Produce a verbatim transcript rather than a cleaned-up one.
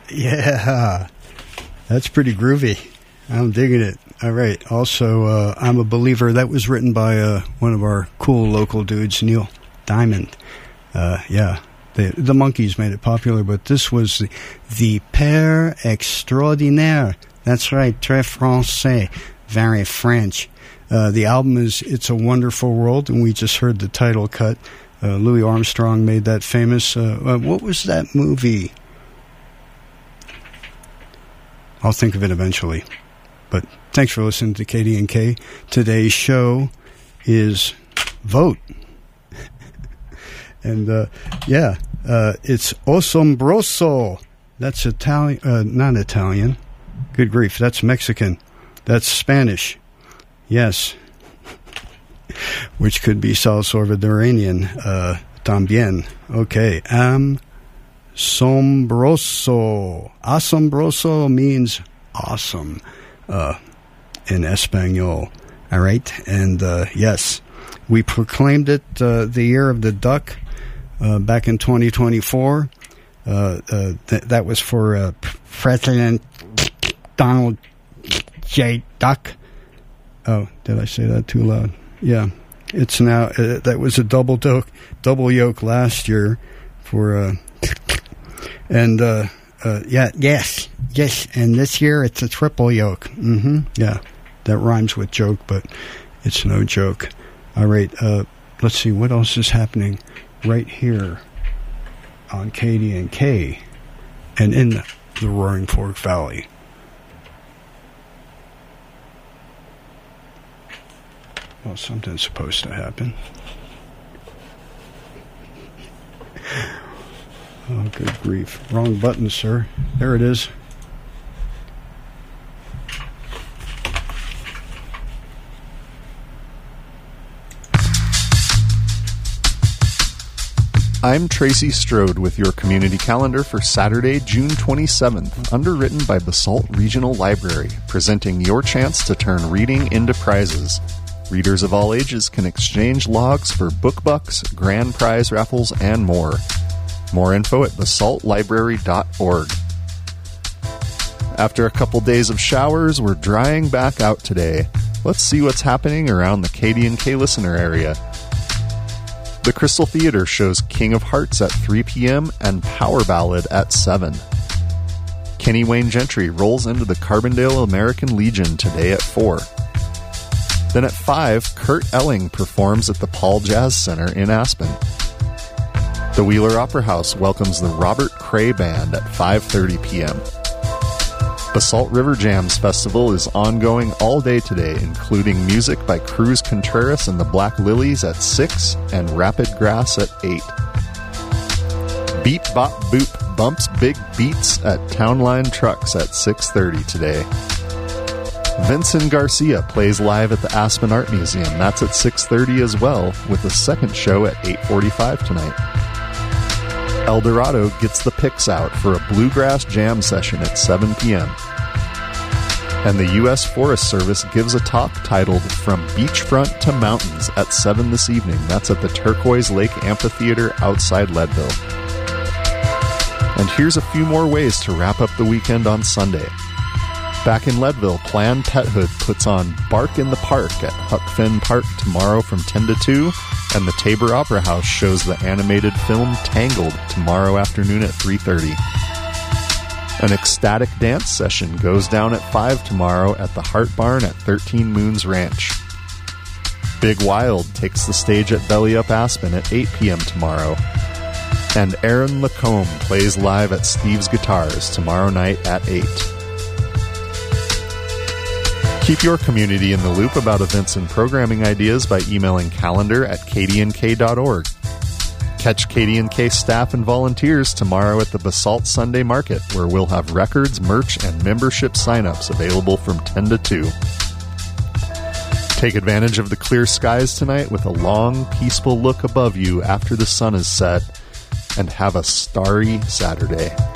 Yeah, that's pretty groovy. I'm digging it. All right. Also, uh, I'm a Believer. That was written by uh, one of our cool local dudes, Neil Diamond. Uh, yeah, the, the Monkees made it popular, but this was the, the Père Extraordinaire. That's right, très français, very French. Uh, the album is It's a Wonderful World, and we just heard the title cut. Uh, Louis Armstrong made that famous. Uh, uh, what was that movie? I'll think of it eventually. But thanks for listening to K D and K. Today's show is Vote. and, uh, yeah, uh, it's Asombroso. That's Italian, uh, not Italian. Good grief, that's Mexican. That's Spanish. Yes. Which could be South Salvadorian. Uh, también. Okay. Asombroso. Asombroso means awesome. Uh, in Espanol. All right. And, uh, yes, we proclaimed it, uh, the year of the duck, uh, back in twenty twenty-four. Uh, uh, th- that was for, uh, President Donald J. Duck. Oh, did I say that too loud? Yeah. It's now, uh, that was a double yoke, double yoke last year for, uh, and, uh, uh, yeah, yes, yes. And this year it's a triple yoke. Mm-hmm. Yeah. That rhymes with joke, but it's no joke. All right. Uh, let's see what else is happening right here on K D and K and in the, the Roaring Fork Valley. Well, something's supposed to happen. Oh, good grief. Wrong button, sir. There it is. I'm Tracy Strode with your community calendar for Saturday, June twenty-seventh, underwritten by Basalt Regional Library, presenting your chance to turn reading into prizes. Readers of all ages can exchange logs for book bucks, grand prize raffles, and more. More info at basalt library dot org. After a couple days of showers, we're drying back out today. Let's see what's happening around the K D and K listener area. The Crystal Theater shows King of Hearts at three p.m. and Power Ballad at seven. Kenny Wayne Gentry rolls into the Carbondale American Legion today at four. Then at five, Kurt Elling performs at the Paul Jazz Center in Aspen. The Wheeler Opera House welcomes the Robert Cray Band at five thirty p.m. Basalt River Jams Festival is ongoing all day today, including music by Cruz Contreras and the Black Lilies at six and Rapid Grass at eight. Beat Bop Boop bumps big beats at Townline Trucks at six thirty today. Vincent Garcia plays live at the Aspen Art Museum. That's at six thirty as well, with a second show at eight forty-five tonight. El Dorado gets the picks out for a bluegrass jam session at seven p.m. And the U S Forest Service gives a talk titled From Beachfront to Mountains at seven this evening. That's at the Turquoise Lake Amphitheater outside Leadville. And here's a few more ways to wrap up the weekend on Sunday. Back in Leadville, Planned Pethood puts on Bark in the Park at Huck Finn Park tomorrow from ten to two, and the Tabor Opera House shows the animated film Tangled tomorrow afternoon at three thirty. An ecstatic dance session goes down at five tomorrow at the Hart Barn at thirteen Moons Ranch. Big Wild takes the stage at Belly Up Aspen at eight p.m. tomorrow. And Aaron Lacombe plays live at Steve's Guitars tomorrow night at eight. Keep your community in the loop about events and programming ideas by emailing calendar at k d n k dot org. Catch K D and K staff and volunteers tomorrow at the Basalt Sunday Market, where we'll have records, merch, and membership signups available from ten to two. Take advantage of the clear skies tonight with a long, peaceful look above you after the sun is set, and have a starry Saturday.